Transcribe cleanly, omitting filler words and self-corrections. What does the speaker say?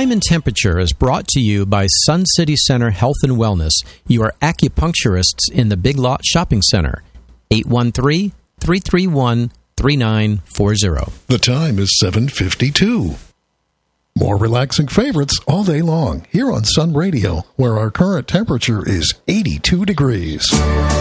Time and Temperature is brought to you by Sun City Center Health and Wellness, your acupuncturists in the Big Lot Shopping Center. 813-331-3940. The time is 7:52. More relaxing favorites all day long here on Sun Radio, where our current temperature is 82 degrees.